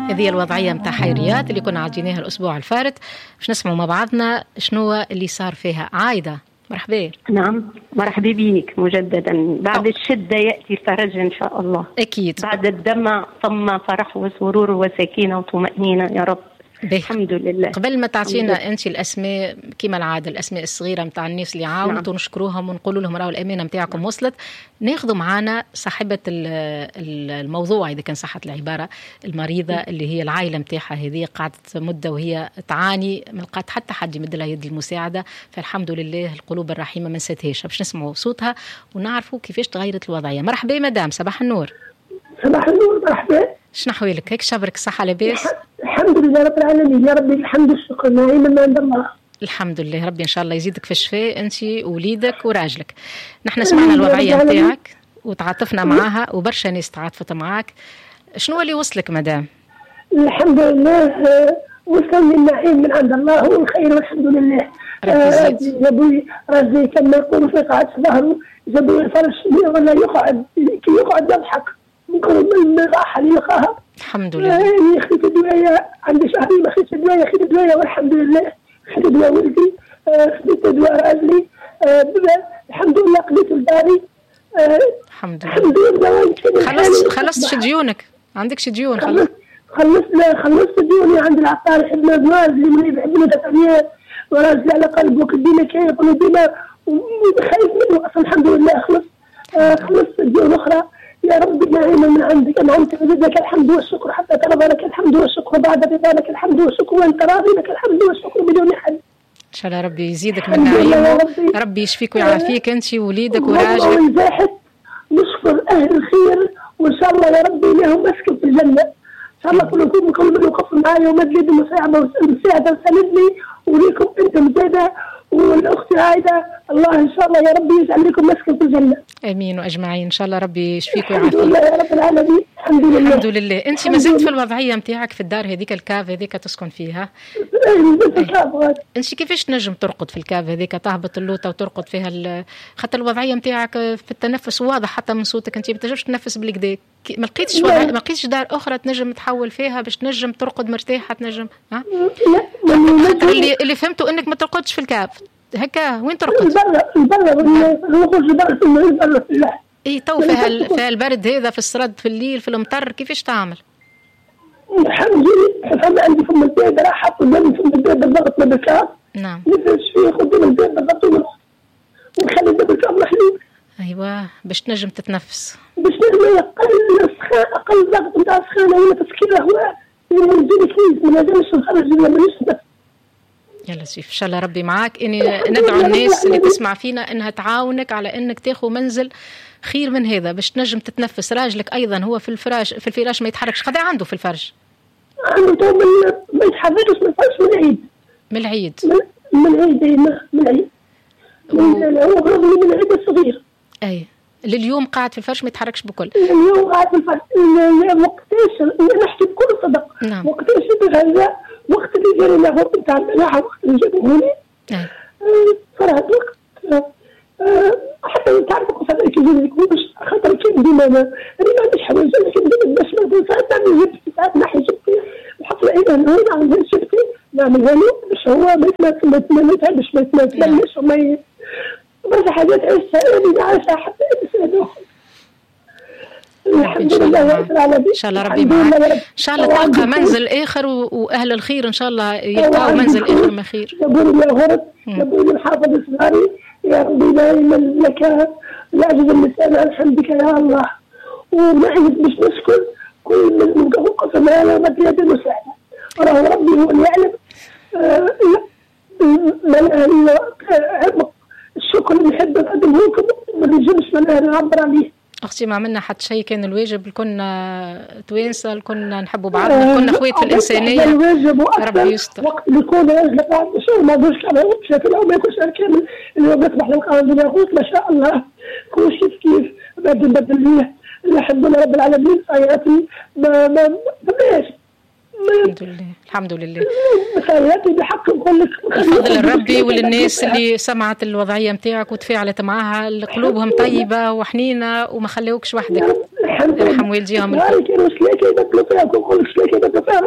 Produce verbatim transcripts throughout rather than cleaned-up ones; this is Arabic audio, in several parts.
هذه الوضعية متاع حيريات اللي كنا عديناها الأسبوع الفارط، باش نسمعوا مع بعضنا شنو اللي صار فيها. عايدة مرحبا. نعم مرحبا بيك مجددا. بعد أوه. الشدة يأتي فرج إن شاء الله. أكيد. بعد الدمع ثم فرح وسرور وسكينة وطمأنينة يا رب. بيه. الحمد لله. قبل ما تعطينا أنت الأسماء كما العادة، الأسماء الصغيرة متاع الناس اللي عاونت نعم. ونشكروهم ونقول لهم راهو الأمانة متاعكم وصلت، ناخذوا معنا صاحبة الموضوع إذا كان صحت العبارة، المريضة اللي هي العائلة متاعها هذه قعدت مدة وهي تعاني، ما لقات حتى حد يمد لها يد المساعدة، فالحمد لله القلوب الرحيمة ما نسيتهاش. باش نسمعوا صوتها ونعرفوا كيفاش تغيرت الوضعية. مرحبا مدام، صباح النور. صباح النور. مرحبا. شنو حوالك هيك شبرك صحة لاباس؟ الحمد لله رب العالمين يا ربي، الحمد والشكر نعيما من عند الله. الحمد لله ربي ان شاء الله يزيدك في الشفاء انت ووليدك وراجلك. نحن سمعنا الوضعيه نتاعك وتعاطفنا معاها وبرشا ناس تعاطفت معاك. شنو اللي وصلك مدام؟ الحمد لله وصلني النعيم من عند الله والخير والحمد لله. جابوا لي راسي كما يقولوا في قاعة ظهره، جابوا لي فرش ولا يقعد كي يقعد يضحك من الراحه اللي لقاها. الحمد لله. يعني خذيت دوايه، عندي شهرين ما خذيتش دوايه، خذيت دوايه والحمد لله. خذيت دواء ولدي، خذيت دواء راجلي، الحمد لله قضيت الباري. الحمد لله. الحمد لله. خلصت خلصت ديونك؟ عندكش ديون؟ خلصت خلصت خلصت ديوني عند العطار حنا جواز اللي مني بحبنا تقنيه وراسلي على قلبه كدينا كي يقولوا ديما وخايف منه اصلا. الحمد لله خلص خلصت ديون اخرى يا رب نعيما من عندك. أنعمت لك الحمد والشكر حتى ترضى لك الحمد والشكر، بعد رضا لك الحمد والشكر وأنت راضي لك الحمد والشكر بدون حد. إن شاء الله ربي يزيدك من نعيمه، ربي. ربي يشفيك ويعافيك أنت ووليدك وراجلك. ونزاحت نشكر أهل الخير وإن شاء الله يا ربي لهم مسكن في الجنة. إن شاء الله كلكم كل من يقف معايا ومد لي المساعدة المساعدة وساندني وليكم أنتم زادة والأخت عايدة. الله إن شاء الله يا ربي يجعل لكم مسكن في الجنة. امين واجمعين. ان شاء الله ربي يشفيك ويعافيك. الحمد لله يا رب العالمين. الحمد لله. الحمد لله. انت ما زلت في الوضعيه نتاعك في الدار هذيك الكاف هذيك تسكن فيها؟ ايه. انت كيفاش تنجم ترقد في الكاف هذيك، تهبط اللوطه وترقد فيها؟ خاطر الوضعيه نتاعك في التنفس واضح حتى من صوتك انت ما تنجمش تنفس بالكدا. ما لقيتش وضع... ما لقيتش دار اخرى تنجم تحول فيها باش تنجم ترقد مرتاحه تنجم؟ ها لا اللي اللي فهمته انك ما ترقدش في الكاف هكا. وين ترقد؟ البرة البرة نخرج البرة في البرة في اللحم. اي تو فيها فيها البرد هذا في السرد في الليل في المطر كيفاش تعمل؟ الحمد لله فما عندي فم البيض راح احط قدامي فم البيض بالضبط بالكاف. نعم. نفرش فيه قدام البيض بالضبط ونخلي البيض بالكاف محلول. ايوه باش تنجم تتنفس. باش نجم اقل سخان اقل ضغط نتاع السخانه ولا تسكير هواء ينزل كيس ما لازمش نخرج ولا مانيش. يلا سيف ان شاء الله ربي معاك. اني ندعو الناس اللي تسمع فينا انها تعاونك على انك تاخذ منزل خير من هذا باش تنجم تتنفس. راجلك ايضا هو في الفراش في الفراش ما يتحركش. قد عنده في الفرش؟ عنده تو ما يتحركش من الفرش من العيد. من العيد؟ من العيد من العيد هو رجل من العيد الصغير. اي لليوم قاعد في الفرش ما يتحركش بكل. اليوم قاعد في الفرش. وقتاش نحكي بكل صدق. نعم. وقتاش يتغذى وقت اللي جاني له نتاع الملاحه وقت اللي جابوهوني فرحت وقت حتى تعرفوا قصة كيف يكونش خاطر كيف ديما انا ما عنديش حوايج لكن ديما باش ما ساعات نعمل جبتي ساعات نحي جبتي نحط العيد هنا نعمل جبتي نعملها له باش هو ما يتعبش ما يتملش وما برشا حاجات عشتها اللي عايشها حتى انسان اخر. الحمد لله رب العالمين. ان شاء الله ربي معك. ان شاء الله تلقى منزل اخر واهل الخير ان شاء الله يلقاو منزل اخر ما خير. يقولوا لي غرب يقولوا لي محافظ صغاري يا ربي دائما لك لا اجد اللسان عن حمدك يا الله ونعيش باش نشكر كل من قسم على مد يد المساعده. راه ربي هو اللي يعلم من الشكر اللي نحب نقدمه لكم ما نجمش نعبر عليه. اختي ما عملنا حتى شيء كان الواجب. كنا توانسه كنا نحبوا بعضنا كنا اخوات في الانسانيه. ربي يستر. وقت اللي يكون راجل قاعد مشغول ما يقولش كلام بشكل او ما يكونش كامل اللي بيصبح له قاعد ياخذ ما شاء الله كل شيء كيف بدل بدل ليه. الحمد لله رب العالمين صايرتي ما ما ما الحمد لله الحمد لله. مساياتي بحق نقول لك بفضل الربي وللناس اللي سمعت الوضعيه نتاعك وتفاعلت معها قلوبهم طيبه وحنينه وما خلوكش وحدك. يرحم والديهم. كانوا سلاكي يبدلوا فيها ونقول لك سلاكي يبدلوا فيها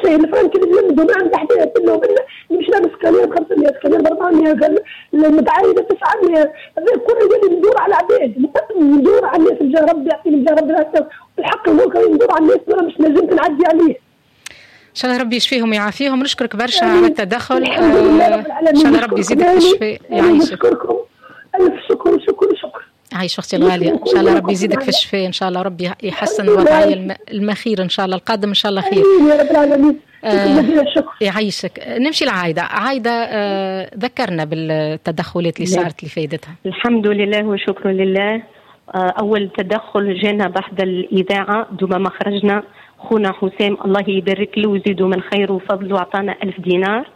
فيه الفرنك اللي بيمدوا ما عند حدا كلهم مش ناقص كلام خمسمية كلام أربعمية المتعايدة تسعمية كل اللي ندور على عباد ندور على الناس اللي ربي يعطيني اللي ربي يعطيهم الحق الملك ندور على الناس أنا مش لازم نعدي عليه. إن شاء الله ربي يشفيهم ويعافيهم. نشكرك برشا على التدخل. إن شاء الله ربي يزيدك في الشفاء. يعيشك. نشكركم ألف شكر شكر شكر. عايش أختي الغالية. إن شاء الله ربي يزيدك في الشفاء. إن شاء الله ربي يحسن الوضعية المخير. إن شاء الله القادم إن شاء الله خير. يا رب العالمين. آه يعيشك. نمشي لعايدة. عايدة آه ذكرنا بالتدخلات اللي صارت اللي فايدتها. الحمد لله وشكر لله. آه أول تدخل جانا بعد الإذاعة دوما ما خرجنا خونا حسام الله يبارك له ويزيده من خيره وفضله أعطانا ألف دينار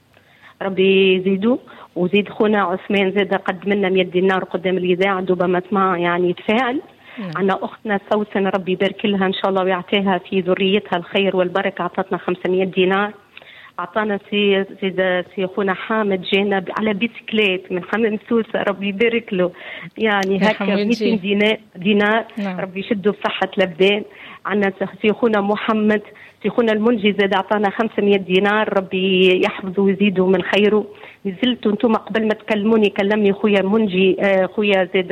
ربي يزيده. وزيد خونا عثمان زاد قد منا مية دينار قدام الإذاعة دوبا ما سمع يعني تفاعل. عنا أختنا سوسن ربي يبارك لها إن شاء الله ويعطيها في ذريتها الخير والبركة أعطتنا خمسمية دينار. أعطانا سي سي سي خونا حامد جينا على بيسكليت من حمام سوسة ربي يبارك له يعني هكا مئتين دينار, دينار. نعم. ربي يشدوا بصحة الأبدان. عنا سي خونا محمد سي خونا المنجي زاد أعطانا خمسمية دينار ربي يحفظه ويزيده من خيره. نزلتوا انتم قبل ما تكلموني كلمني خويا منجي آه خويا زاد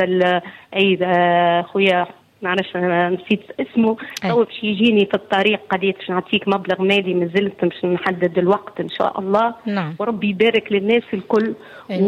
اي آه خويا معلش نسيت اسمه تو باش يجيني في الطريق قضيه باش نعطيك مبلغ مالي مازلت باش نحدد الوقت ان شاء الله. نعم. وربي يبارك للناس الكل. أمين.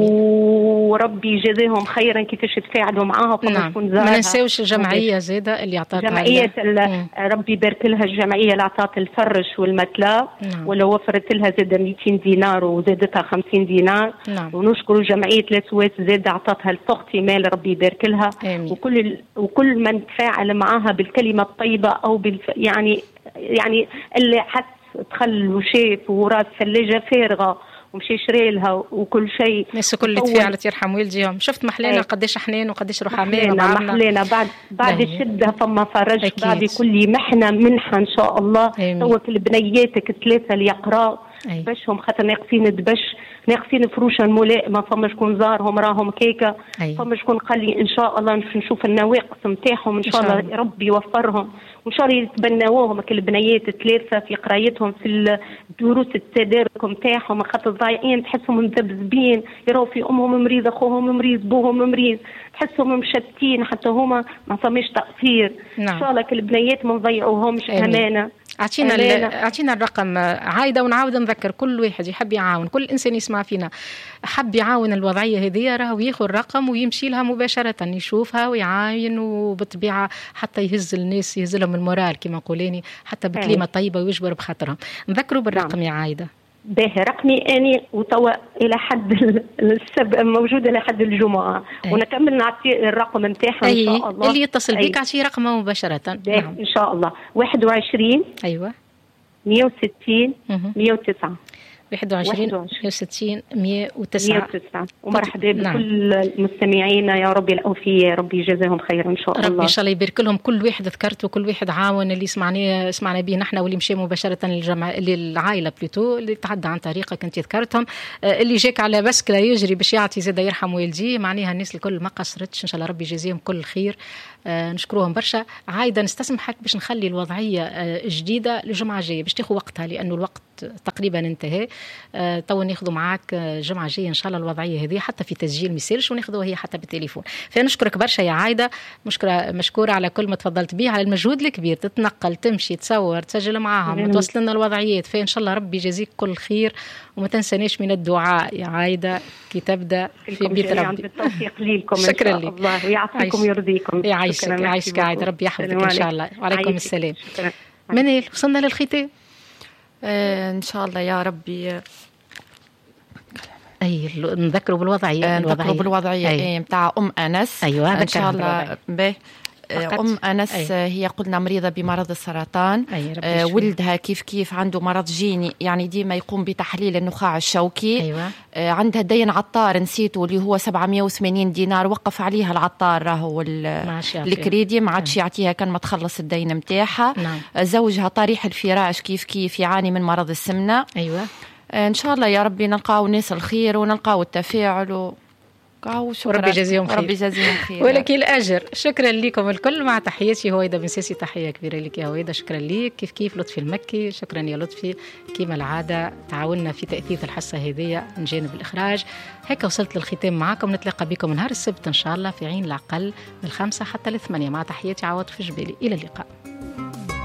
وربي يجازيهم خيرا كيفاش تفاعلوا معاها. نعم. ما ننساوش الجمعيه زاده اللي عطاتها جمعيه ربي يبارك لها الجمعيه اللي عطات الفرش والمتلا. نعم. ولا وفرت لها زاده مئتين دينار وزادتها خمسين دينار. نعم. ونشكر جمعيه لاس زاده عطاتها الفوقتي مال ربي يبارك لها. أمين. وكل وكل من تفاعل معها بالكلمه الطيبه او بالف يعني يعني اللي حس دخل وشاف وراس ثلاجه فارغه ومشي شري لها وكل شيء. الناس كل اللي تفاعلت يرحم والديهم. شفت محلينا قديش حنين وقديش رحمين محلينا بعد بعد الشده فما فرج بعد كل محنه منحه ان شاء الله. تو البنياتك الثلاثه اللي يقراوا باشهم خاطر ناقصين دبش ناقصين فروشا ملائمه فما شكون زارهم راهم كيكه. فما شكون قال لي ان شاء الله نشوف النواقص نتاعهم ان شاء الله ربي يوفرهم وان شاء الله يتبناوهم البنيات الثلاثه في قرايتهم في الدروس التدارك نتاعهم خاطر ضايعين تحسهم مذبذبين يراو في امهم مريض اخوهم مريض بوهم مريض تحسهم مشتين حتى هما ما فماش تقصير. نعم. ان شاء الله البنيات ما نضيعوهمش امانه. اعطينا اعطينا الرقم عايده ونعاود نذكر كل واحد يحب يعاون كل انسان يسمع فينا حب يعاون الوضعيه هذه راهو ياخذ الرقم ويمشي لها مباشره يشوفها ويعاين وبالطبيعه حتى يهز الناس يهز لهم المورال كما نقوليني حتى بكلمه طيبه ويجبر بخاطرهم. نذكروا بالرقم. نعم. يا عايده باهي رقمي اني وتوا الى حد السبت موجوده لحد الجمعه. أي. ونكمل نعطي الرقم نتاعها ان شاء الله. اللي يتصل بك اعطيه رقمه مباشره. نعم. ان شاء الله واحد وعشرين ايوه مية وستين مية وتسعة واحد وعشرين مية وستين مية وتسعة. ومرحبا بكل. نعم. المستمعين يا ربي الأوفياء ربي يجازيهم خير إن شاء الله. ربي إن شاء الله يبارك لهم كل واحد ذكرته وكل واحد عاون اللي سمعني سمعنا به نحن واللي مشي مباشرة للجمع للعائلة بلوتو اللي تعدى عن طريقك أنت ذكرتهم اللي جاك على بسكلة يجري باش يعطي زاد يرحم والديه معناها الناس الكل ما قصرتش إن شاء الله ربي يجازيهم كل خير. آه نشكروهم برشا. عايدة نستسمحك باش نخلي الوضعية آه جديدة للجمعة الجاية باش تاخذ وقتها لأنه الوقت تقريبا انتهى. آه تو ناخذوا معاك الجمعة الجاية إن شاء الله الوضعية هذه حتى في تسجيل ميسيرش وناخذوها هي حتى بالتليفون. فنشكرك برشا يا عايدة مشكورة مشكورة على كل ما تفضلت به على المجهود الكبير تتنقل تمشي تصور تسجل معاهم توصل لنا الوضعيات. فإن شاء الله ربي يجازيك كل خير وما تنسانيش من الدعاء يا عايدة كي تبدأ في بيت ربي. بالتوفيق ليكم شكرا إن شاء الله ويعطيكم ويرضيكم. يعيشك يعيشك عايدة ربي يحفظك إن شاء الله. وعليكم السلام. منال وصلنا للختام. آه إن شاء الله يا ربي. أي نذكروا بالوضعية. نذكروا بالوضعية أي متاع أم أنس. أيوة إن شاء الله به. أم أنس أي. هي قلنا مريضة بمرض السرطان. أي ولدها كيف كيف عنده مرض جيني يعني ديما يقوم بتحليل النخاع الشوكي. أيوة. عندها دين عطار نسيته اللي هو سبعمية وثمانين دينار وقف عليها العطار راهو الكريدي ما عادش يعطيها كان ما تخلص الدين متاعها. نعم. زوجها طريح الفراش كيف كيف يعاني من مرض السمنة. أيوة. إن شاء الله يا ربي نلقاو ناس الخير ونلقاو التفاعل و... وشكرا ربي يجازيهم خير ربي يجازيهم خير ولك الأجر. شكرا لكم الكل. مع تحياتي هويدا بن ساسي، تحية كبيرة لك يا هويدا. شكرا ليك. كيف كيف لطفي المكي، شكرا يا لطفي كما العادة تعاوننا في تأثيث الحصة هذه من جانب الإخراج. هيك وصلت للختام معكم. نتلاقى بكم نهار السبت إن شاء الله في عين العقل من الخمسة حتى الثمانية. مع تحياتي عواطف جبالي، إلى اللقاء.